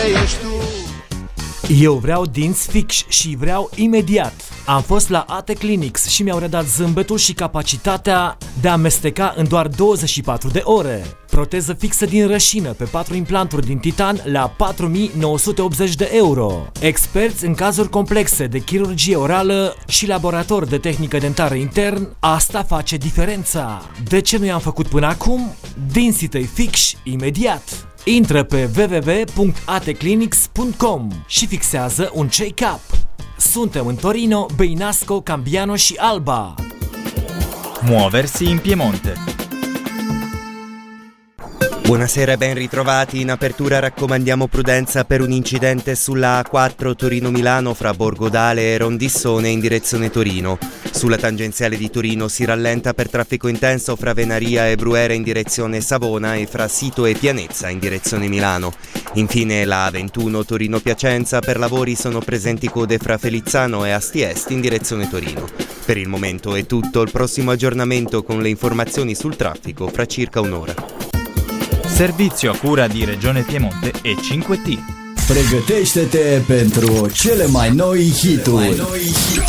Eu vreau dinți fix și vreau imediat. Am fost la AT Clinics și mi-au redat zâmbetul și capacitatea de a amesteca în doar 24 de ore. Proteză fixă din rășină pe 4 implanturi din titan la 4.980 de euro. Experți în cazuri complexe de chirurgie orală și laborator de tehnică dentară intern, asta face diferența. De ce nu i-am făcut până acum? Dinții tăi fix imediat. Intră pe www.ateclinics.com și fixează un check-up. Suntem în Torino, Beinasco, Cambiano și Alba. Muoversi in Piemonte. Buonasera e ben ritrovati. In apertura raccomandiamo prudenza per un incidente sulla A4 Torino-Milano fra Borgodale e Rondissone in direzione Torino. Sulla tangenziale di Torino si rallenta per traffico intenso fra Venaria e Bruera in direzione Savona e fra Sito e Pianezza in direzione Milano. Infine la A21 Torino-Piacenza, per lavori sono presenti code fra Felizzano e Asti Est in direzione Torino. Per il momento è tutto, il prossimo aggiornamento con le informazioni sul traffico fra circa un'ora. Servizio a cura di Regione Piemonte e 5T. Pregătește-te pentru cele mai noi hituri.